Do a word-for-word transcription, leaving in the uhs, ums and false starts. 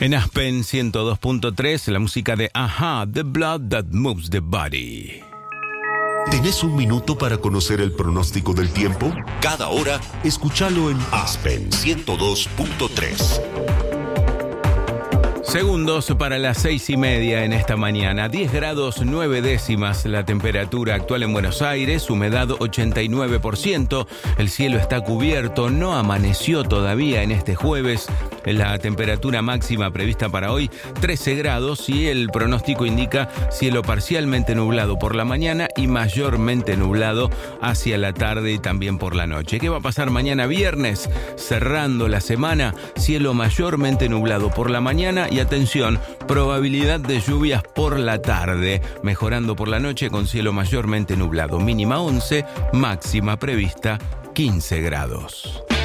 En Aspen ciento dos punto tres, la música de Ajá, The Blood That Moves the Body. ¿Tenés un minuto para conocer el pronóstico del tiempo? Cada hora, escúchalo en Aspen ciento dos punto tres. Segundos para las seis y media en esta mañana. diez grados nueve décimas la temperatura actual en Buenos Aires, humedad ochenta y nueve por ciento. El cielo está cubierto, no amaneció todavía en este jueves. La temperatura máxima prevista para hoy, trece grados, y el pronóstico indica cielo parcialmente nublado por la mañana y mayormente nublado hacia la tarde y también por la noche. ¿Qué va a pasar mañana viernes? Cerrando la semana, cielo mayormente nublado por la mañana y atención, probabilidad de lluvias por la tarde, mejorando por la noche con cielo mayormente nublado, mínima once, máxima prevista quince grados.